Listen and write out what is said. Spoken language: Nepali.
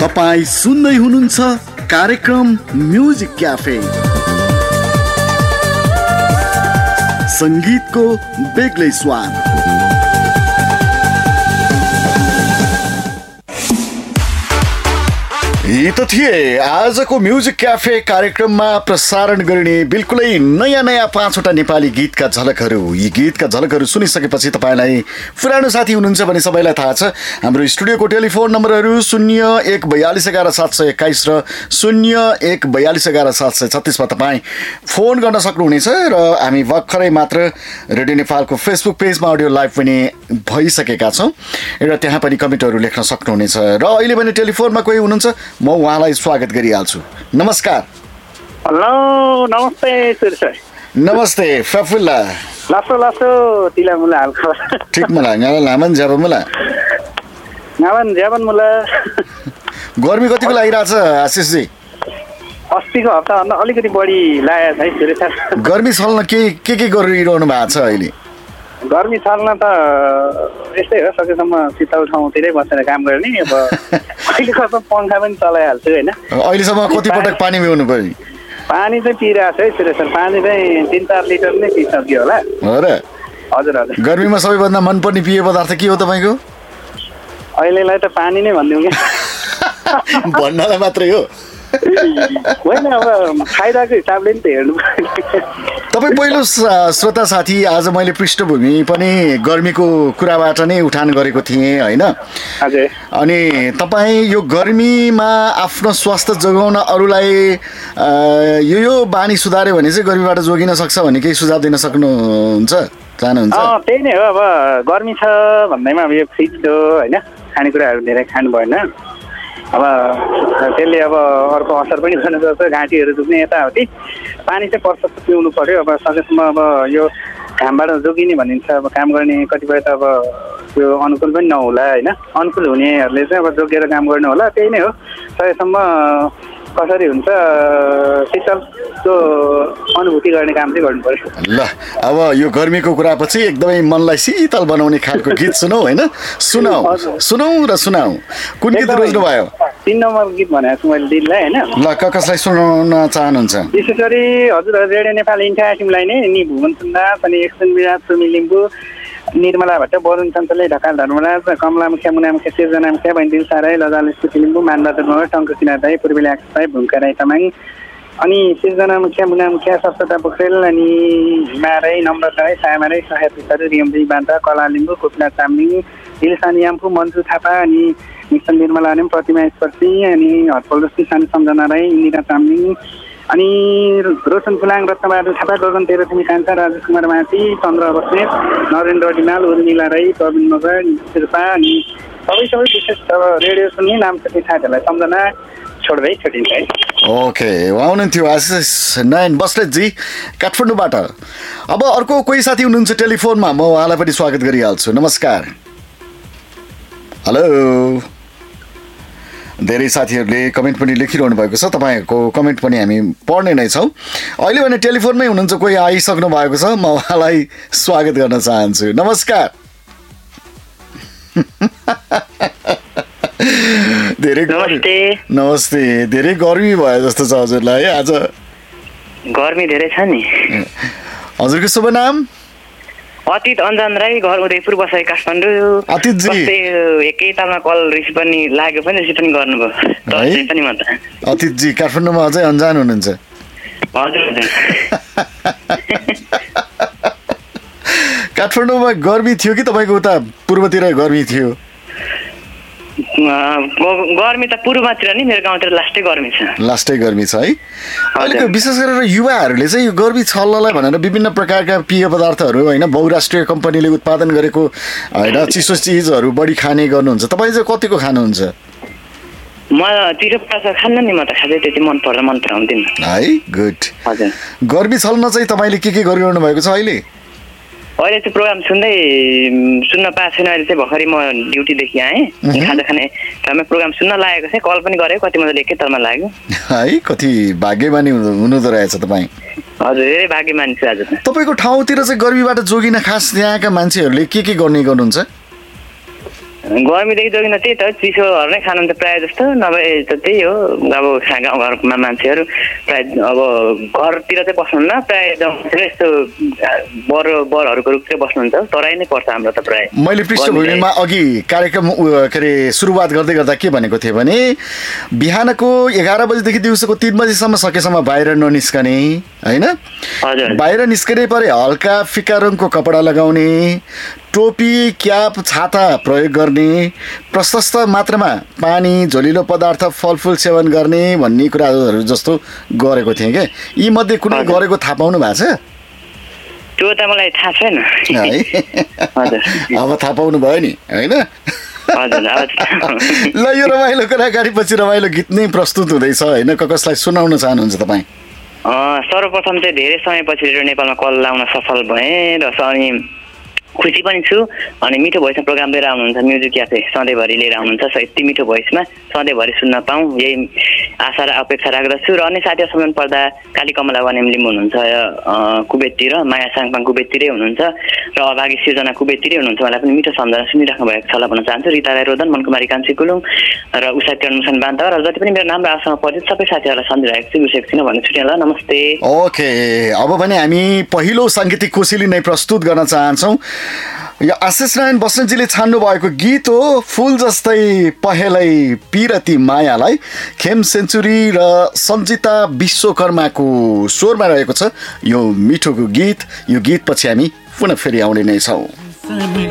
तपाईं सुन्दै हुनुहुन्छ कार्यक्रम म्युजिक क्याफे, संगीतको बेग्लै स्वाद। यी त थिए आजको म्युजिक क्याफे कार्यक्रममा प्रसारण गरिने बिल्कुलै नयाँ नयाँ 5वटा नेपाली गीतका झलकहरू। यी गीतका झलकहरू सुनिसकेपछि तपाईँलाई पुरानो साथी हुनुहुन्छ भने सबैलाई थाहा छ। हाम्रो स्टुडियोको टेलिफोन नम्बरहरू 0142117721 र 0142117736 मा तपाईँ फोन गर्न सक्नुहुनेछ र हामी भर्खरै मात्र रेडियो नेपालको फेसबुक पेजमा अडियो लाइभ पनि भइसकेका छौँ र त्यहाँ पनि कमेन्टहरू लेख्न सक्नुहुनेछ। र अहिले पनि टेलिफोनमा कोही हुनुहुन्छ, म उहाँलाई स्वागत गरिहाल्छु। नमस्कार। हेलो, नमस्ते सर। नमस्ते फफुल्ला। लासो तिला मुला हालखबर ठीक मुला ngalan लामन ज्याब मुला ngalan ज्याबन मुला। गर्मी कतिको लागिरहेछ आशिष जी? अस्तिको हप्ता भन्दा अलिकति बढी लागेको है सुरेश सर। गर्मी छल्न के गरिरहनु भएको छ अहिले? गर्मी छल्न त यस्तै हो, सकेसम्म शीतल ठाउँतिरै बसेर काम गर्ने। अब अहिलेसम्म पङ्खा पनि चलाइहाल्छु होइन। अहिलेसम्म कति पटक पानी पिउनु पर्यो? पानी चाहिँ पिइरहेको छ है सुरेश सर। पानी चाहिँ 3-4 लिटर नै पिइसक्यो होला। हो र? हजुर हजुर। गर्मीमा सबैभन्दा मनपर्ने पेय पदार्थ के हो तपाईँको? अहिलेलाई त पानी नै भनिदिउँ क्या। भन्नलाई मात्रै हो होइन, अब फाइदाको हिसाबले नि त हेर्नु पर्यो। तपाईँ पहिलो श्रोता साथी। आज मैले पृष्ठभूमि पनि गर्मीको कुराबाट नै उठान गरेको थिएँ होइन। अनि तपाईँ यो गर्मीमा आफ्नो स्वास्थ्य जोगाउन अरूलाई यो बानी सुधार्यो भने चाहिँ गर्मीबाट जोगिन सक्छ भन्ने केही सुझाव दिन सक्नुहुन्छ, चाहनुहुन्छ? त्यही नै हो। अब गर्मी छ भन्दैमा अब यो फ्रिज हो होइन, खानेकुराहरू धेरै खानु भएन। अब त्यसले अब अर्को असर पनि गर्न सक्छ, घाँटीहरू दुख्ने यताउति। पानी चाहिँ पर्याप्त पिउनु पर्यो। अब सकेसम्म अब यो घामबाट जोगिने भनिन्छ। अब काम गर्ने कतिपय त अब त्यो अनुकूल पनि नहोला होइन, अनुकूल हुनेहरूले चाहिँ अब जोगिएर काम गर्नु होला। त्यही नै हो। सकेसम्म कसरी हुन्छ शीतलको अनुभूति गर्ने काम चाहिँ गर्नु पर्यो। ल, अब यो गर्मीको कुरापछि एकदमै मनलाई शीतल बनाउने खालको गीत सुनौ होइन। सुनाऊ। कुन गीत रोज्नु भयो? 3 नम्बर गीत भनेको छु मैले दिनलाई होइन। ल, कसलाई सुनाउन चाहनुहुन्छ? विशेष गरी हजुर रेडियो नेपाल इन्डिया टिमलाई नै नि भुवन सुन्दास अनि एकसन विराट सुमी लिम्बू, निर्मला भट्ट, वरुण चञ्चले, ढकाल धर्मराज, कमला मुखिया, मुना मुखिया, सिर्जना मुखिया, बहिनी साराई, लजाल स्मृति लिम्बू, मानबहादुर मगर, टङ्क सिन्हा दाई, पूर्वेली आकाश राई, भूमिका राई तामाङ, अनि सिर्जना मुखिया, मुना मुखिया, सप्तता पोखरेल, अनि हिमा राई, नम्रता राई, सायमा राई, सहाय पिसारू, रियमजी बान्ता, कला लिम्बू, कोपिला चामलिङ, दिलसानी याम्फू, मन्जु थापा, अनि निक्सन निर्मला नेम, प्रतिमा स्पर्शी, अनि हटपल रश्मि, सानी सम्झना राई, इन्दिरा चामलिङ, अनि रोशन फुलाङ, रत्नबहादुर थापा, गगन तेह्रथुमी कान्छा, राजेश कुमार माथि, चन्द्र बस्नेत, नरेन्द्र डिमाल, उर्मिला राई, प्रवीण मगर, शेर्पा, अनि सबै विशेष रेडियो सुन्ने नाम चाहिँ साथीहरूलाई सम्झना छोड्दै छोडिन्छ है। ओके, उहाँ हुनुहुन्थ्यो आशिष नयन बस्नेतजी काठमाडौँबाट। अब अर्को कोही साथी हुनुहुन्छ टेलिफोनमा, म उहाँलाई पनि स्वागत गरिहाल्छु। नमस्कार। हेलो। धेरै साथीहरूले कमेन्ट पनि लेखिरहनु भएको छ, तपाईँहरूको कमेन्ट पनि हामी पढ्ने नै छौँ। अहिले भने टेलिफोनमै हुनुहुन्छ, कोही आइसक्नु भएको छ, म उहाँलाई स्वागत गर्न चाहन्छु। नमस्कार। नमस्ते। धेरै गर्मी भयो जस्तो छ हजुरलाई आज? गर्मी धेरै छ नि। हजुरको शुभ नाम? अतीत अन्जान राई, घर उदयपुर, बसाइ काठमाडौँ। अतीतजी एकैतालमा कल रिसिभ पनि लाग्यो पनि रिसिभ पनि गर्नुभयो पनि म त। अतीतजी काठमाडौँमा अझै अन्जान हुनुहुन्छ? हजुर। काठमाडौँमा गर्मी थियो कि तपाईँको उता पूर्वतिर गर्मी थियो? गर्मी त पूर्वतिर नि, मेरो गाउँतिर लास्टै गर्मी छ है। अहिलेको विशेष गरेर युवाहरूले चाहिँ यो गर्मी छल्नलाई भनेर विभिन्न प्रकारका पेय पदार्थहरू होइन, बहुराष्ट्रिय कम्पनीले उत्पादन गरेको होइन चिसो चिजहरू बढी खाने गर्नुहुन्छ। तपाईँ चाहिँ कतिको खानुहुन्छ? म चिसो पदार्थ खान्न नि, म त खाँदै त्यति मन पराउँदिनँ है। गुड। हजुर। गर्मी छल्न चाहिँ तपाईँले के गरिरहनु भएको छ अहिले? अहिले चाहिँ प्रोग्राम सुन्न पाएको छैन। अहिले चाहिँ भर्खरै म ड्युटीदेखि आएँ, खाजा खाने ठाउँमा प्रोग्राम सुन्न लागेको थिएँ, कल पनि गरेँ, कति मजाले एकैतालमा लाग्यो है। कति भाग्यमानी हुनुहुँदो रहेछ तपाईँ। हजुर, धेरै भाग्यमानी छु आज। तपाईँको ठाउँतिर चाहिँ गर्मीबाट जोगिन खास यहाँका मान्छेहरूले के गर्ने गर्नुहुन्छ? गर्मीदेखि जोगिन त्यही त चिसोहरू नै खानुहुन्छ प्रायः जस्तो नभए त त्यही हो अब गाउँघरमा मान्छेहरू प्रायः अब घरतिर चाहिँ बस्नुहुन्न प्रायः यस्तो बरहरूको रुखतिर बस्नुहुन्छ तराई नै पर्छ हाम्रो त प्रायः। मैले पृष्ठभूमिमा अघि कार्यक्रम के अरे सुरुवात गर्दै गर्दा के भनेको थिएँ भने बिहानको 11 बजेदेखि दिउँसोको 3 बजेसम्म सकेसम्म बाहिर ननिस्कने होइन, बाहिर निस्कने परे हल्का फिका रङको कपडा लगाउने, टोपी क्याप छाता प्रयोग गर्ने, प्रशस्त मात्रामा पानी झोलिलो पदार्थ फलफुल सेवन गर्ने भन्ने कुराहरू जस्तो गरेको थिएँ क्या। यी मध्ये कुनै गरेको थाहा पाउनु भएको छ? त्यो त मलाई थाहा छैन अब थाहा पाउनु भयो नि होइन। ल यो रमाइलो कुराकानी पछि रमाइलो गीत नै प्रस्तुत हुँदैछ होइन, कसलाई सुनाउन चाहनुहुन्छ तपाईँ? सर्वप्रथम चाहिँ धेरै समयपछि रेडियो नेपालमा कल लाउन सफल भएँ र अनि खुसी पनि छु। अनि मिठो भोइसमा प्रोग्राम लिएर आउनुहुन्छ म्युजिक क्याफे सधैँभरि लिएर आउनुहुन्छ, सो यति मिठो भोइसमा सधैँभरि सुन्न पाऊँ यही आशा र अपेक्षा राख्दछु। र अन्य साथीहरू सम्झनु पर्दा काली कमला वानेम लिम्बू हुनुहुन्छ कुबेततिर, माया साङपाङ कुबेततिरै हुनुहुन्छ र अभागी सिर्जना कुबेततिरै हुनुहुन्छ, उहाँलाई पनि मिठो सम्झना सुनिराख्नु भएको छ भन्न चाहन्छु। रिता राई रोदन, मनकुमारी कान्छी कुलुङ र उषा किरण मुसन बान्ता र जति पनि मेरो नाम र आशामा परिचित सबै साथीहरूलाई सम्झिरहेको छु, बिर्सेको छैन भन्ने छुट्याउँला। नमस्ते। ओके, अब भने हामी पहिलो साङ्गीतिक कोसेली नै प्रस्तुत गर्न चाहन्छौँ। यो आशिष नारायण बस्नेतजीले छान्नु भएको गीत हो फुल जस्तै पहेलै पिरती मायालाई, खेम सेन्चुरी र सञ्जिता विश्वकर्माको स्वरमा रहेको छ यो मिठोको गीत। यो गीत पछि हामी पुनः फेरि आउने नै छौँ।